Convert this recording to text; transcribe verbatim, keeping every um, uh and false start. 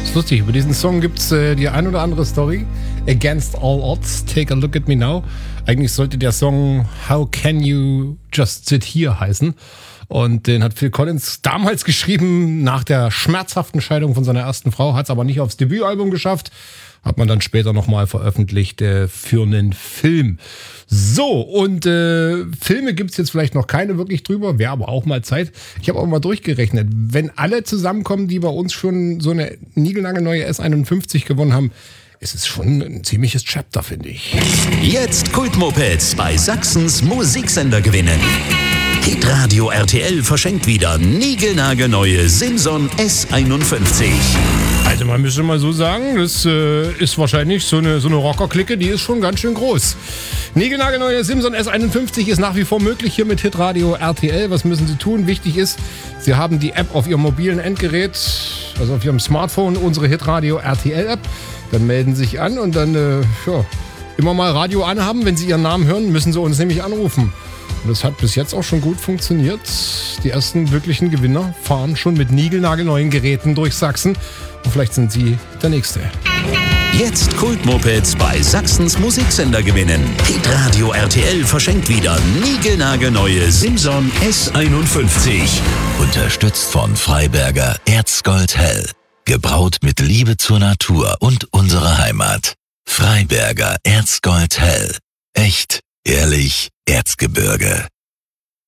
ist lustig, über diesen Song gibt es äh, die ein oder andere Story. Against All Odds, Take a Look at Me Now. Eigentlich sollte der Song How Can You Just Sit Here heißen. Und den hat Phil Collins damals geschrieben, nach der schmerzhaften Scheidung von seiner ersten Frau, hat es aber nicht aufs Debütalbum geschafft. Hat man dann später nochmal veröffentlicht äh, für einen Film. So, und äh, Filme gibt's jetzt vielleicht noch keine wirklich drüber, wäre aber auch mal Zeit. Ich habe auch mal durchgerechnet, wenn alle zusammenkommen, die bei uns schon so eine niegelnagelneue S einundfünfzig gewonnen haben, ist es schon ein ziemliches Chapter, finde ich. Jetzt Kultmopeds bei Sachsens Musiksender gewinnen. Hitradio R T L verschenkt wieder niegelnagelneue Simson S einundfünfzig. Also man müsste mal so sagen, das äh, ist wahrscheinlich so eine, so eine Rocker-Clique, die ist schon ganz schön groß. Niegelnagelneue Simson S einundfünfzig ist nach wie vor möglich hier mit Hitradio R T L. Was müssen Sie tun? Wichtig ist, Sie haben die App auf Ihrem mobilen Endgerät, also auf Ihrem Smartphone, unsere Hitradio R T L-App. Dann melden Sie sich an und dann äh, ja, immer mal Radio anhaben. Wenn Sie Ihren Namen hören, müssen Sie uns nämlich anrufen. Und das hat bis jetzt auch schon gut funktioniert. Die ersten wirklichen Gewinner fahren schon mit niegelnagelneuen Geräten durch Sachsen. Und vielleicht sind Sie der Nächste. Jetzt Kultmopeds bei Sachsens Musiksender gewinnen. Hitradio R T L verschenkt wieder niegelnagelneue Simson S einundfünfzig. Unterstützt von Freiberger Erzgold Hell. Gebraut mit Liebe zur Natur und unserer Heimat. Freiberger Erzgold Hell. Echt, ehrlich, Erzgebirge.